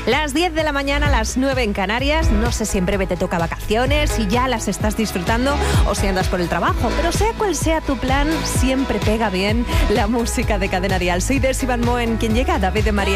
Las 10 de la mañana, las 9 en Canarias. No sé si en breve te toca vacaciones, si ya las estás disfrutando o si andas por el trabajo. Pero sea cual sea tu plan, siempre pega bien la música de Cadena Dial. Soy Desi Van Moen, quien llega a David de María.